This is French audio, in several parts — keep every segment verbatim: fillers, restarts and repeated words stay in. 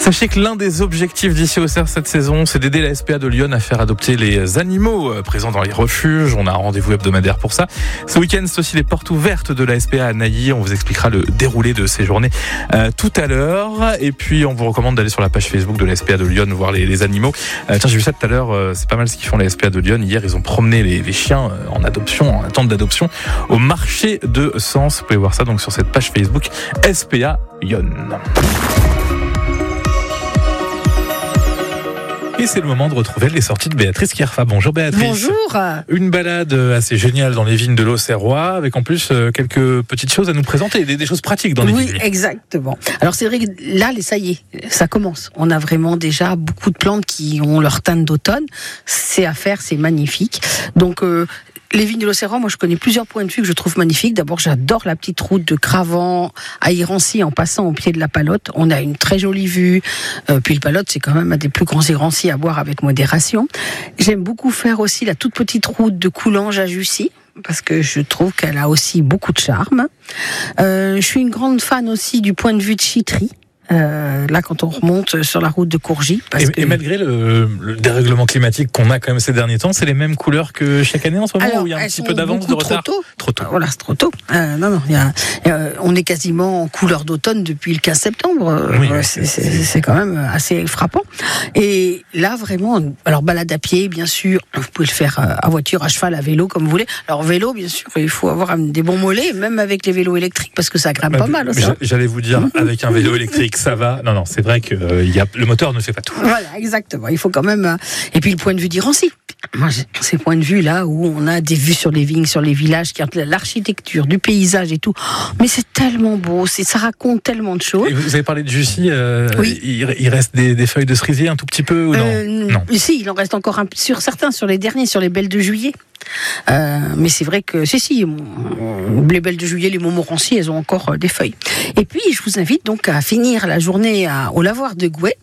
Sachez que l'un des objectifs d'Ici Auxerre cette saison, c'est d'aider la S P A de Lyon à faire adopter les animaux présents dans les refuges. On a un rendez-vous hebdomadaire pour ça. Ce week-end, c'est aussi les portes ouvertes de la S P A à Nailly. On vous expliquera le déroulé de ces journées euh, tout à l'heure. Et puis, on vous recommande d'aller sur la page Facebook de la S P A de Lyon voir les, les animaux. Euh, tiens, j'ai vu ça tout à l'heure. Euh, c'est pas mal ce qu'ils font la S P A de Lyon. Hier, ils ont promené les, les chiens en adoption, en attente d'adoption, au marché de Sens. Vous pouvez voir ça donc sur cette page Facebook S P A Lyon. Et c'est le moment de retrouver les sorties de Béatrice Kierfa. Bonjour Béatrice. Bonjour. Une balade assez géniale dans les vignes de l'Auxerrois, avec en plus quelques petites choses à nous présenter, des, des choses pratiques dans les oui, vignes. Oui, exactement. Alors c'est vrai que là, ça y est, ça commence. On a vraiment déjà beaucoup de plantes qui ont leur teinte d'automne. C'est à faire, c'est magnifique. Donc euh, les vignes de l'Auxerrois, moi je connais plusieurs points de vue que je trouve magnifiques. D'abord, j'adore la petite route de Cravant à Irancy en passant au pied de la Palotte. On a une très jolie vue. Euh, puis le Palotte, c'est quand même un des plus grands Irancy à boire avec modération. J'aime beaucoup faire aussi la toute petite route de Coulanges à Jussy, parce que je trouve qu'elle a aussi beaucoup de charme. Euh, je suis une grande fan aussi du point de vue de Chitry. Euh, là, quand on remonte sur la route de Courgy. Parce et, que... et malgré le, le dérèglement climatique qu'on a quand même ces derniers temps, c'est les mêmes couleurs que chaque année en ce moment. Alors, ou il y a un petit peu d'avance, de retard? Trop tôt. Trop tôt. Voilà, c'est trop tôt. Euh, non, non, il y a, euh, on est quasiment en couleur d'automne depuis le quinze septembre. Oui, euh, oui, c'est, c'est, c'est quand même assez frappant. Et là, vraiment, alors balade à pied, bien sûr. Vous pouvez le faire à voiture, à cheval, à vélo, comme vous voulez. Alors vélo, bien sûr, il faut avoir des bons mollets, même avec les vélos électriques, parce que ça grimpe bah, pas mal aussi. J'allais vous dire, avec un vélo électrique, ça va. Non, non, c'est vrai que euh, y a, le moteur ne fait pas tout. Voilà, exactement. Il faut quand même. Euh, et puis le point de vue d'Irancy. Moi, j'ai ces points de vue là où on a des vues sur les vignes, sur les villages, qui ont l'architecture, du paysage et tout. Mais c'est tellement beau, c'est, ça raconte tellement de choses. Et vous avez parlé de Jussy. Euh, oui. il, il reste des, des feuilles de cerisier un tout petit peu ou non, euh, non. Si, il en reste encore un, sur certains, sur les derniers, sur les belles de juillet. Euh, mais c'est vrai que si si les belles de juillet, les Montmorency, elles ont encore euh, des feuilles. Et puis je vous invite donc à finir la journée à, au lavoir de Gouet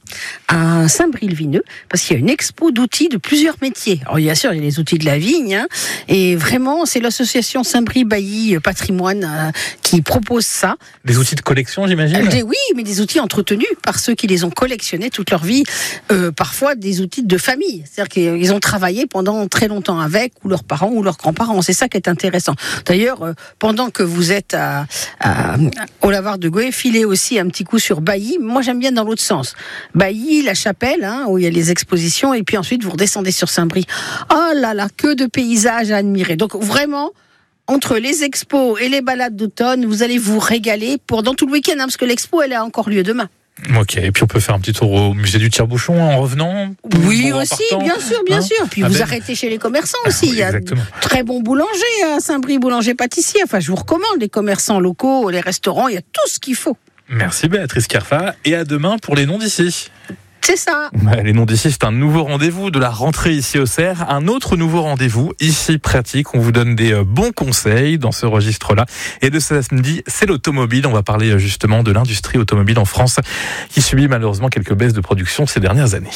à Saint-Brie-le-Vineux, parce qu'il y a une expo d'outils de plusieurs métiers. Alors bien sûr il y a les outils de la vigne, hein, et vraiment c'est l'association Saint-Brie-Bailly Patrimoine euh, qui propose ça. Des outils de collection, j'imagine. Des, oui, mais des outils entretenus par ceux qui les ont collectionnés toute leur vie. Euh, parfois des outils de famille, c'est-à-dire qu'ils ont travaillé pendant très longtemps avec, ou leurs parents ou leurs grands-parents. C'est ça qui est intéressant. D'ailleurs, euh, pendant que vous êtes à, à, au lavoir de Gouet, filez aussi un petit coup sur Bailly. Moi, j'aime bien dans l'autre sens. Bailly, la chapelle, hein, où il y a les expositions, et puis ensuite vous redescendez sur Saint-Brie. Oh là là, que de paysages à admirer. Donc vraiment, entre les expos et les balades d'automne, vous allez vous régaler pendant tout le week-end, hein, parce que l'expo, elle a encore lieu demain. Ok, et puis on peut faire un petit tour au musée du Tire-Bouchon en revenant. Oui, aussi, bien sûr, bien hein sûr. Puis ah vous ben... arrêtez chez les commerçants aussi. Oui, il y a exactement. très bons boulangers à Saint-Brie, boulanger-pâtissier. Enfin, je vous recommande les commerçants locaux, les restaurants, il y a tout ce qu'il faut. Merci Béatrice Kierfa, et à demain pour les noms d'ici. C'est ça. Bah, les noms d'ici, c'est un nouveau rendez-vous de la rentrée ici au Cerf. Un autre nouveau rendez-vous, ici pratique. On vous donne des euh, bons conseils dans ce registre-là. Et de ce samedi, c'est l'automobile. On va parler euh, justement de l'industrie automobile en France, qui subit malheureusement quelques baisses de production ces dernières années.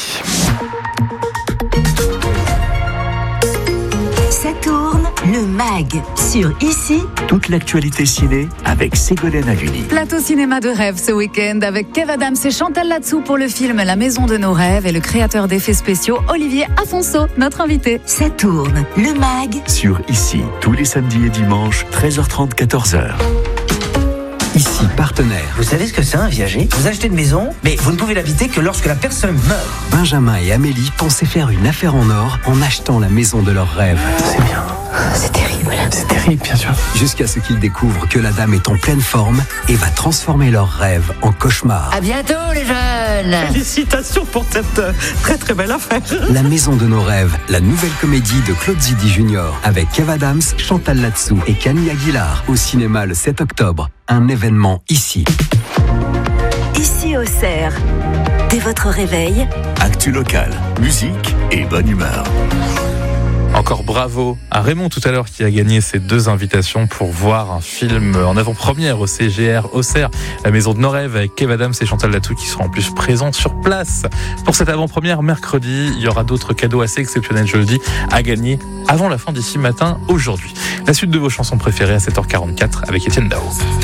Ça tourne, le mag sur Ici. Toute l'actualité ciné avec Ségolène Haluni. Plateau cinéma de rêve ce week-end avec Kev Adams et Chantal Latsou pour le film La Maison de nos rêves et le créateur d'effets spéciaux Olivier Afonso, notre invité. Ça tourne, le mag sur Ici, tous les samedis et dimanches, treize heures trente, quatorze heures. Ici, partenaire. Vous savez ce que c'est un viager? Vous achetez une maison, mais vous ne pouvez l'habiter que lorsque la personne meurt. Benjamin et Amélie pensaient faire une affaire en or en achetant la maison de leurs rêves. C'est bien. C'est terrible. C'est terrible, bien sûr. Jusqu'à ce qu'ils découvrent que la dame est en pleine forme et va transformer leurs rêves en cauchemar. À bientôt, les jeunes. Félicitations pour cette euh, très très belle affaire. La maison de nos rêves, la nouvelle comédie de Claude Zidi Junior avec Kev Adams, Chantal Latsou et Camille Aguilar au cinéma le sept octobre. Un événement ici. Ici au Cerf. Dès votre réveil. Actu local, musique et bonne humeur. Encore bravo à Raymond tout à l'heure qui a gagné ces deux invitations pour voir un film en avant-première au C G R Auxerre, La Maison de nos rêves, avec Kev Adams et Chantal Latsou qui seront en plus présents sur place. Pour cette avant-première mercredi, il y aura d'autres cadeaux assez exceptionnels, je le dis, à gagner avant la fin d'ici matin aujourd'hui. La suite de vos chansons préférées à sept heures quarante-quatre avec Étienne Dao.